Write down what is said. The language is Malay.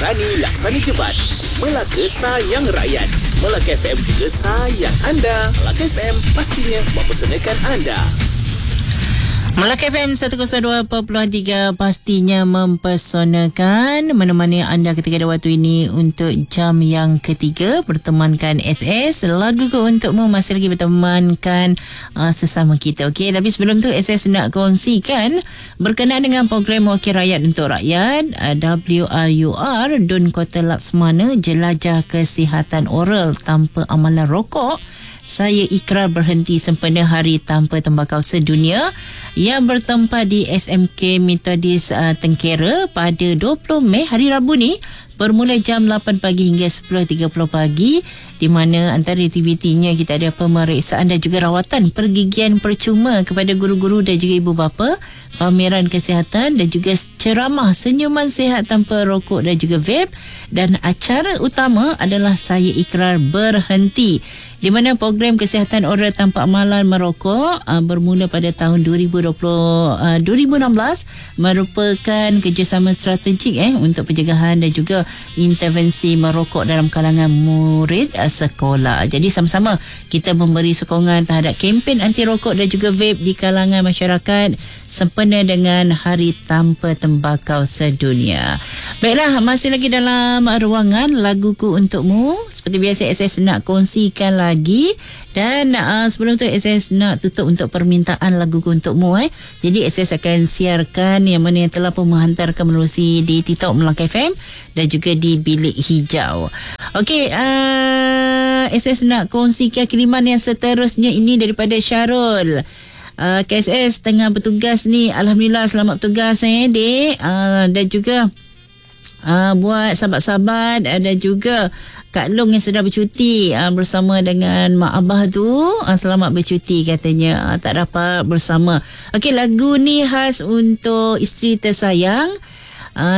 Rani Laksana Jebat. Melaka sayang rakyat. Melaka FM juga sayang anda. Melaka FM pastinya mempersembahkan anda. Melaka FM 102.3 pastinya mempesonakan, menemani anda ketika ada waktu ini untuk jam yang ketiga bertemankan SS. Lagu ke untukmu masih lagi bertemankan sesama kita. Okey, tapi sebelum tu SS nak kongsikan berkenaan dengan program Wakil Rakyat untuk Rakyat WRUR Dun Kota Laksmana, jelajah kesihatan oral tanpa amalan rokok. Saya ikrar berhenti sempena Hari Tanpa Tembakau Sedunia yang bertempat di SMK Methodist Tengkera pada 20 Mei hari Rabu ni, bermula jam 8 pagi hingga 10.30 pagi, di mana antara aktivitinya kita ada pemeriksaan dan juga rawatan pergigian percuma kepada guru-guru dan juga ibu bapa, pameran kesihatan dan juga ceramah senyuman sihat tanpa rokok dan juga vape, dan acara utama adalah Saya Ikrar Berhenti, di mana program kesihatan oral tanpa amalan merokok bermula pada tahun 2016 merupakan kerjasama strategik untuk pencegahan dan juga intervensi merokok dalam kalangan murid sekolah. Jadi sama-sama kita memberi sokongan terhadap kempen anti rokok dan juga vape di kalangan masyarakat sempena dengan Hari Tanpa Tembakau Sedunia. Baiklah, masih lagi dalam ruangan Laguku Untukmu. Seperti biasa, SS nak kongsikan lagi, dan sebelum tu SS nak tutup untuk permintaan Laguku Untukmu. Jadi SS akan siarkan yang mana yang telah pun menghantarkan menerusi di TikTok Melaka FM dan juga di Bilik Hijau. Okey, SS nak kongsikan kiriman yang seterusnya ini daripada Syarul. KSS tengah bertugas ni. Alhamdulillah, selamat bertugas dek. Dan juga buat sahabat-sahabat dan juga Kak Long yang sedang bercuti bersama dengan Mak Abah tu, selamat bercuti katanya, tak dapat bersama. Okey, lagu ni khas untuk isteri tersayang